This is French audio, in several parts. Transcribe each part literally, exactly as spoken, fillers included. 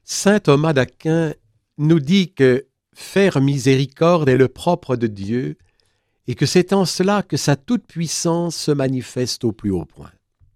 Saint Thomas d'Aquin nous dit que faire miséricorde est le propre de Dieu et que c'est en cela que sa toute-puissance se manifeste au plus haut point.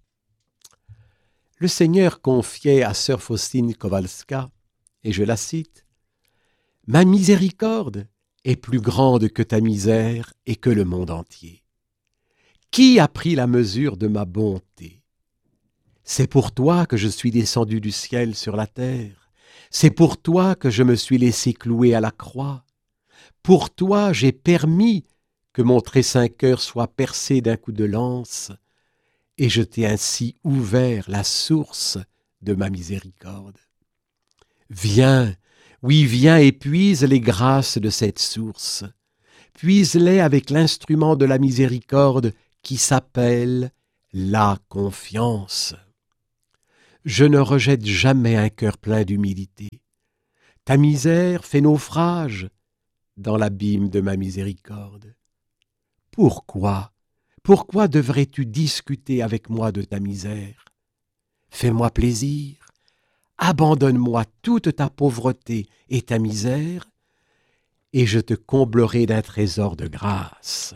Le Seigneur confiait à sœur Faustine Kowalska, et je la cite, « Ma miséricorde est plus grande que ta misère et que le monde entier. Qui a pris la mesure de ma bonté? C'est pour toi que je suis descendu du ciel sur la terre. C'est pour toi que je me suis laissé clouer à la croix. Pour toi, j'ai permis que mon très saint cœur soit percé d'un coup de lance, et je t'ai ainsi ouvert la source de ma miséricorde. Viens, oui, viens et puise les grâces de cette source. Puise-les avec l'instrument de la miséricorde qui s'appelle la confiance. Je ne rejette jamais un cœur plein d'humilité. Ta misère fait naufrage dans l'abîme de ma miséricorde. Pourquoi, pourquoi devrais-tu discuter avec moi de ta misère? Fais-moi plaisir, abandonne-moi toute ta pauvreté et ta misère, et je te comblerai d'un trésor de grâce.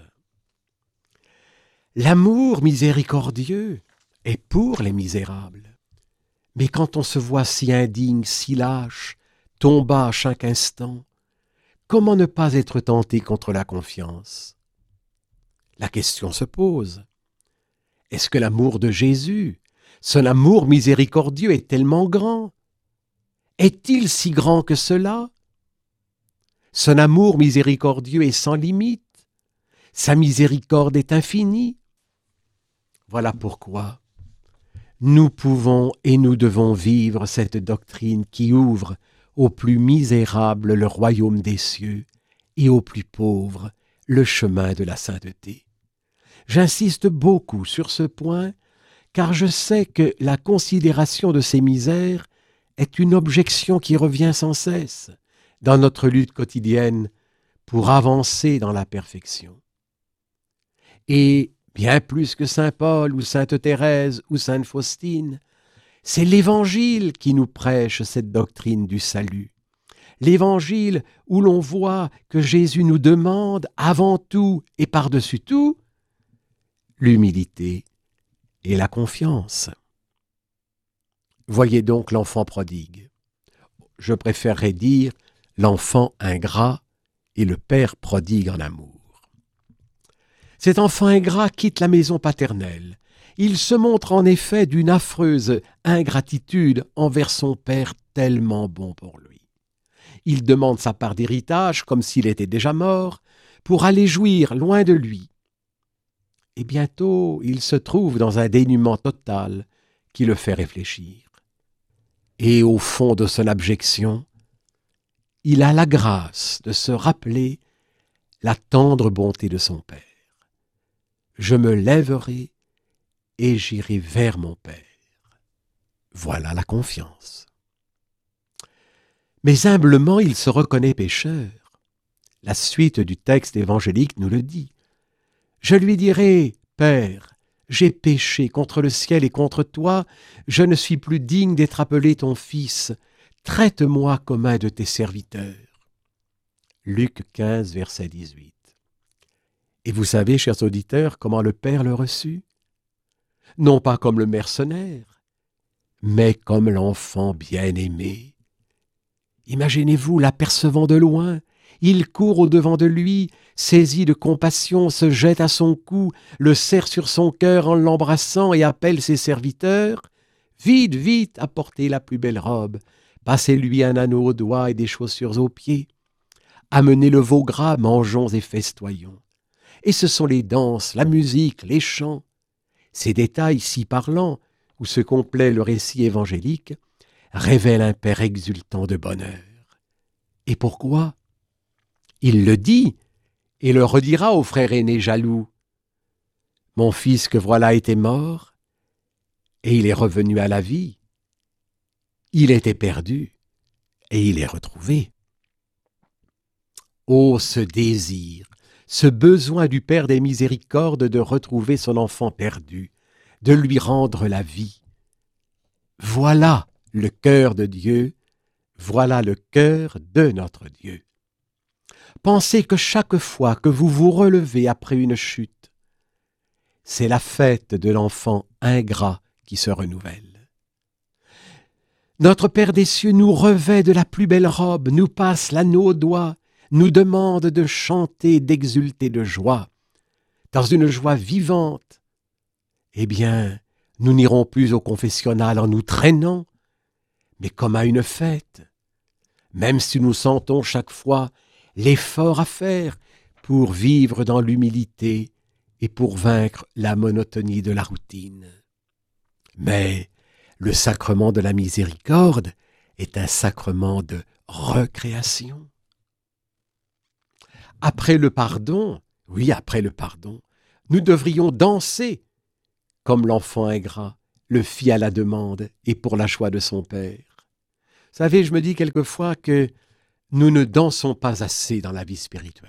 L'amour miséricordieux est pour les misérables. Mais quand on se voit si indigne, si lâche, tomba à chaque instant, comment ne pas être tenté contre la confiance? La question se pose. Est-ce que l'amour de Jésus, son amour miséricordieux est tellement grand? Est-il si grand que cela? Son amour miséricordieux est sans limite. Sa miséricorde est infinie. Voilà pourquoi nous pouvons et nous devons vivre cette doctrine qui ouvre aux plus misérables le royaume des cieux et aux plus pauvres le chemin de la sainteté. J'insiste beaucoup sur ce point, car je sais que la considération de ces misères est une objection qui revient sans cesse dans notre lutte quotidienne pour avancer dans la perfection. Et bien plus que saint Paul ou sainte Thérèse ou sainte Faustine, c'est l'Évangile qui nous prêche cette doctrine du salut. L'Évangile où l'on voit que Jésus nous demande avant tout et par-dessus tout l'humilité et la confiance. Voyez donc l'enfant prodigue. Je préférerais dire l'enfant ingrat et le père prodigue en amour. Cet enfant ingrat quitte la maison paternelle. Il se montre en effet d'une affreuse ingratitude envers son père tellement bon pour lui. Il demande sa part d'héritage comme s'il était déjà mort pour aller jouir loin de lui. Et bientôt, il se trouve dans un dénuement total qui le fait réfléchir. Et au fond de son abjection, il a la grâce de se rappeler la tendre bonté de son père. Je me lèverai et j'irai vers mon Père. Voilà la confiance. Mais humblement, il se reconnaît pécheur. La suite du texte évangélique nous le dit. Je lui dirai, Père, j'ai péché contre le ciel et contre toi, je ne suis plus digne d'être appelé ton fils. Traite-moi comme un de tes serviteurs. Luc quinze, verset dix-huit. Et vous savez, chers auditeurs, comment le Père le reçut? Non pas comme le mercenaire, mais comme l'enfant bien-aimé. Imaginez-vous l'apercevant de loin, il court au-devant de lui, saisi de compassion, se jette à son cou, le serre sur son cœur en l'embrassant et appelle ses serviteurs. « Vite, vite, apportez la plus belle robe, passez-lui un anneau au doigt et des chaussures aux pieds. Amenez le veau gras, mangeons et festoyons. » Et ce sont les danses, la musique, les chants. Ces détails si parlants, où se complaît le récit évangélique, révèlent un Père exultant de bonheur. Et pourquoi? Il le dit et le redira au frère aîné jaloux. Mon fils que voilà était mort, et il est revenu à la vie. Il était perdu, et il est retrouvé. Ô ce désir, ce besoin du Père des miséricordes de retrouver son enfant perdu, de lui rendre la vie. Voilà le cœur de Dieu Voilà le cœur de notre Dieu. Pensez que chaque fois que vous vous relevez après une chute, c'est la fête de l'enfant ingrat qui se renouvelle. Notre Père des cieux nous revêt de la plus belle robe, nous passe l'anneau au doigt, nous demande de chanter, d'exulter de joie, dans une joie vivante. Eh bien, nous n'irons plus au confessionnal en nous traînant, mais comme à une fête, même si nous sentons chaque fois l'effort à faire pour vivre dans l'humilité et pour vaincre la monotonie de la routine. Mais le sacrement de la miséricorde est un sacrement de recréation. Après le pardon, oui, après le pardon, nous devrions danser comme l'enfant ingrat le fit à la demande et pour la joie de son père. Vous savez, je me dis quelquefois que nous ne dansons pas assez dans la vie spirituelle.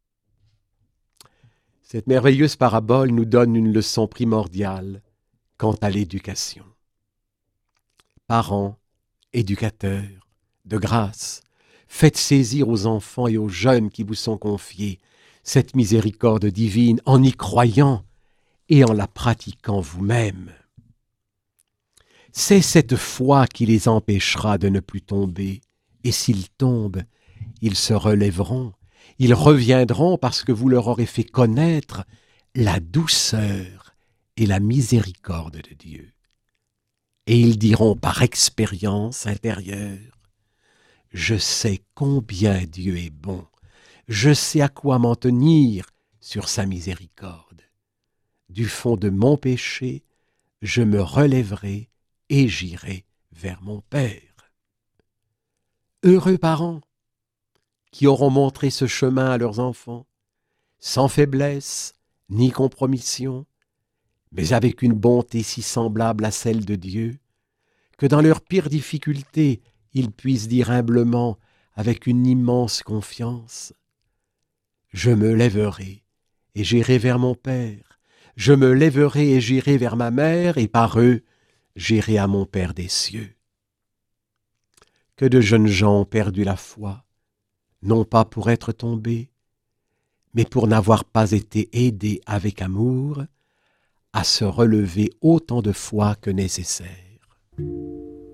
Cette merveilleuse parabole nous donne une leçon primordiale quant à l'éducation. Parents, éducateurs, de grâce, faites saisir aux enfants et aux jeunes qui vous sont confiés cette miséricorde divine en y croyant et en la pratiquant vous-même. C'est cette foi qui les empêchera de ne plus tomber, et s'ils tombent, ils se relèveront, ils reviendront parce que vous leur aurez fait connaître la douceur et la miséricorde de Dieu. Et ils diront par expérience intérieure, « Je sais combien Dieu est bon, je sais à quoi m'en tenir sur sa miséricorde. Du fond de mon péché, je me relèverai et j'irai vers mon Père. » Heureux parents qui auront montré ce chemin à leurs enfants, sans faiblesse ni compromission, mais avec une bonté si semblable à celle de Dieu, que dans leurs pires difficultés, ils puissent dire humblement, avec une immense confiance, « Je me lèverai et j'irai vers mon Père, je me lèverai et j'irai vers ma mère, et par eux, j'irai à mon Père des cieux. » Que de jeunes gens ont perdu la foi, non pas pour être tombés, mais pour n'avoir pas été aidés avec amour à se relever autant de fois que nécessaire.